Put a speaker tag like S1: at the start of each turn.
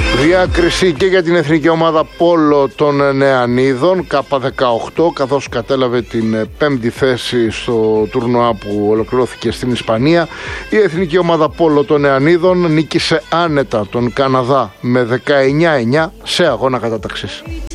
S1: Διάκριση και για την εθνική ομάδα πόλο των Νεανίδων K18, καθώς κατέλαβε την 5η θέση στο τουρνουά που ολοκληρώθηκε στην Ισπανία. Η εθνική ομάδα πόλο των Νεανίδων νίκησε άνετα τον Καναδά με 19-9 σε αγώνα κατάταξης.